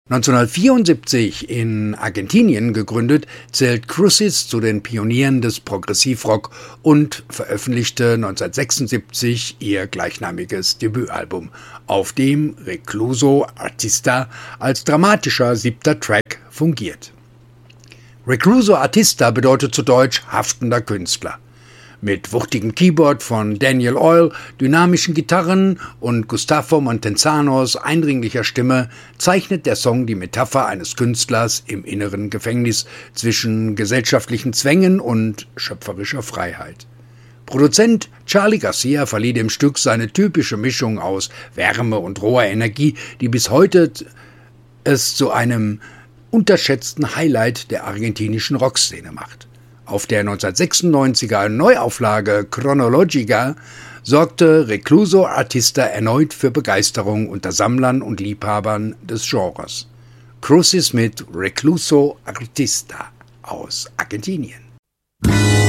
1974 in Argentinien gegründet, zählt Crucis zu den Pionieren des Progressivrock und veröffentlichte 1976 ihr gleichnamiges Debütalbum, auf dem Recluso Artista als dramatischer 7. Track fungiert. Recluso Artista bedeutet zu Deutsch haftender Künstler. Mit wuchtigem Keyboard von Daniel Oil, dynamischen Gitarren und Gustavo Montezanos eindringlicher Stimme zeichnet der Song die Metapher eines Künstlers im inneren Gefängnis zwischen gesellschaftlichen Zwängen und schöpferischer Freiheit. Produzent Charly Garcia verlieh dem Stück seine typische Mischung aus Wärme und roher Energie, die bis heute es zu einem unterschätzten Highlight der argentinischen Rockszene macht. Auf der 1996er Neuauflage Chronologica sorgte Recluso Artista erneut für Begeisterung unter Sammlern und Liebhabern des Genres. Crucis mit Recluso Artista aus Argentinien.